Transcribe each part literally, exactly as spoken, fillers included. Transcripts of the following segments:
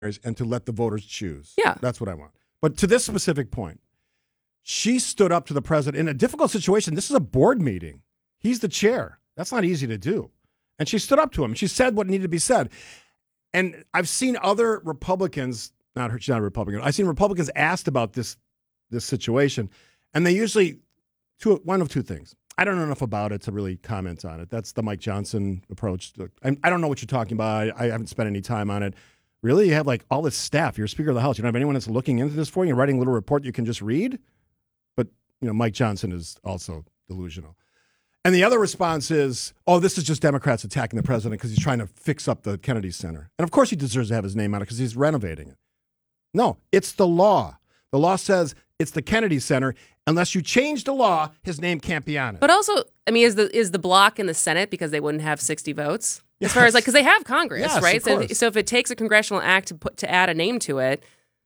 and to let the voters choose. Yeah. That's what I want. But to this specific point, she stood up to the president in a difficult situation. This is a board meeting. He's the chair. That's not easy to do. And she stood up to him. She said what needed to be said. And I've seen other Republicans, not her, she's not a Republican. I've seen Republicans asked about this this situation, and they usually, two, one of two things. I don't know enough about it to really comment on it. That's the Mike Johnson approach. I, I don't know what you're talking about. I, I haven't spent any time on it. Really? You have like all this staff. You're Speaker of the House. You don't have anyone that's looking into this for you and writing a little report you can just read? But, you know, Mike Johnson is also delusional. And the other response is, oh, this is just Democrats attacking the president because he's trying to fix up the Kennedy Center. And of course he deserves to have his name on it because he's renovating it. No, it's the law. The law says it's the Kennedy Center. Unless you change the law, his name can't be on it. But also, I mean, is the is the block in the Senate because they wouldn't have sixty votes? Yes. As far as like, because they have Congress, Yes, right? of So, course. so if it takes a congressional act to put to add a name to it,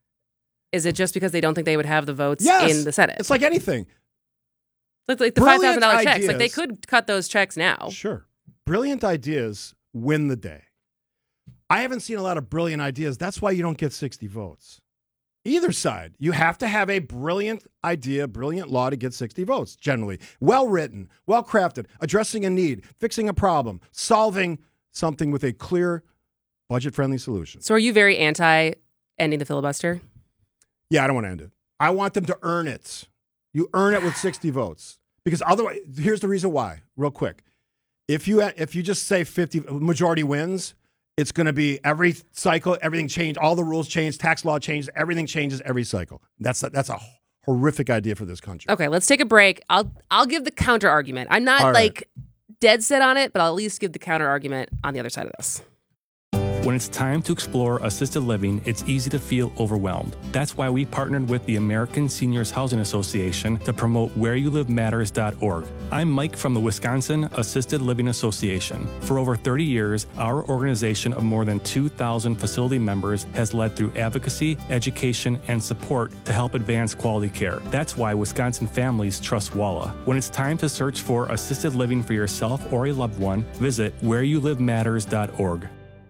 is it just because they don't think they would have the votes Yes. in the Senate? It's like anything. Like, like the five Brilliant thousand dollars checks. Like they ideas. could cut those checks now. Sure. Brilliant ideas win the day. I haven't seen a lot of brilliant ideas. That's why you don't get sixty votes. Either side. You have to have a brilliant idea, brilliant law to get sixty votes, generally. Well-written, well-crafted, addressing a need, fixing a problem, solving something with a clear, budget-friendly solution. So are you very anti ending the filibuster? Yeah, I don't want to end it. I want them to earn it. You earn it with sixty votes. Because otherwise, here's the reason why, real quick. If you if you just say fifty, majority wins, it's going to be every cycle, everything changed, all the rules change, tax law changes, everything changes every cycle. That's a, that's a horrific idea for this country. Okay, let's take a break. I'll I'll give the counter argument. I'm not All right. like dead set on it, but I'll at least give the counter argument on the other side of this. When it's time to explore assisted living, it's easy to feel overwhelmed. That's why we partnered with the American Seniors Housing Association to promote where you live matters dot org. I'm Mike from the Wisconsin Assisted Living Association. For over thirty years, our organization of more than two thousand facility members has led through advocacy, education, and support to help advance quality care. That's why Wisconsin families trust WALA. When it's time to search for assisted living for yourself or a loved one, visit where you live matters dot org.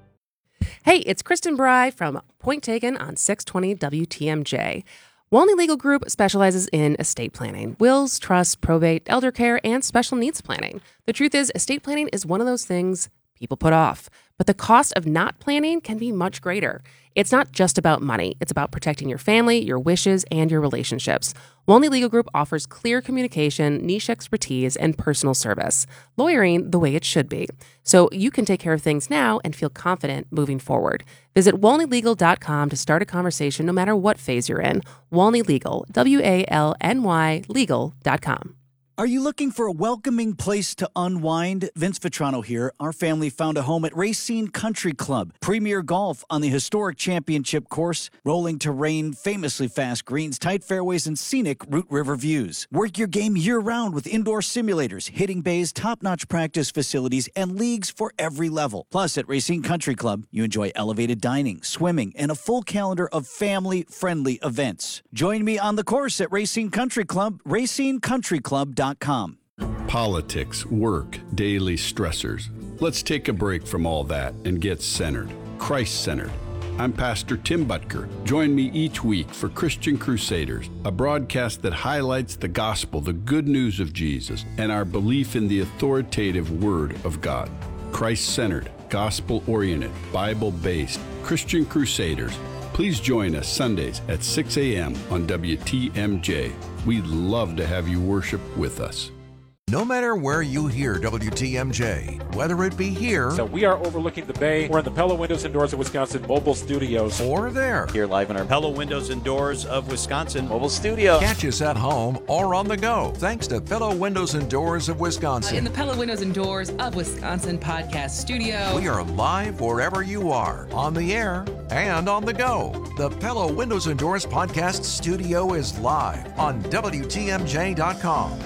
Hey, it's Kristen Bry from Point Taken on six twenty W T M J. Walney Legal Group specializes in estate planning, wills, trusts, probate, elder care, and special needs planning. The truth is, estate planning is one of those things people put off, but the cost of not planning can be much greater. It's not just about money. It's about protecting your family, your wishes, and your relationships. Walney Legal Group offers clear communication, niche expertise, and personal service. Lawyering the way it should be. So you can take care of things now and feel confident moving forward. Visit walney legal dot com to start a conversation no matter what phase you're in. Walney Legal, W A L N Y legal dot com. Are you looking for a welcoming place to unwind? Vince Vitrano here. Our family found a home at Racine Country Club. Premier golf on the historic championship course, rolling terrain, famously fast greens, tight fairways, and scenic Root River views. Work your game year-round with indoor simulators, hitting bays, top-notch practice facilities, and leagues for every level. Plus, at Racine Country Club, you enjoy elevated dining, swimming, and a full calendar of family-friendly events. Join me on the course at Racine Country Club, racine country club dot com. Politics, work, daily stressors. Let's take a break from all that and get centered, Christ-centered. I'm Pastor Tim Butker. Join me each week for Christian Crusaders, a broadcast that highlights the gospel, the good news of Jesus, and our belief in the authoritative Word of God. Christ-centered, gospel-oriented, Bible-based, Christian Crusaders. Please join us Sundays at six a.m. on W T M J. We'd love to have you worship with us. No matter where you hear W T M J, whether it be here, So we are overlooking the bay. We're in the Pella Windows and Doors of Wisconsin mobile studios. or there, Here live in our Pella Windows and Doors of Wisconsin. mobile studio. catch us at home or on the go. Thanks to Fellow Windows and Doors of Wisconsin. In the Pella Windows and Doors of Wisconsin podcast studio. We are live wherever you are, on the air and on the go. The Pella Windows and Doors podcast studio is live on W T M J dot com.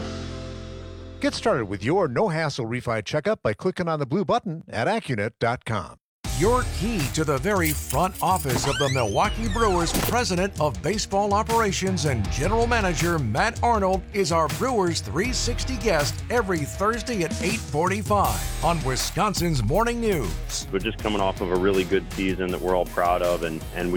Get started with your no-hassle refi checkup by clicking on the blue button at Accunet dot com. Your key to the very front office of the Milwaukee Brewers president of baseball operations and general manager Matt Arnold is our Brewers three sixty guest every Thursday at eight forty-five on Wisconsin's Morning News. We're just coming off of a really good season that we're all proud of, and, and we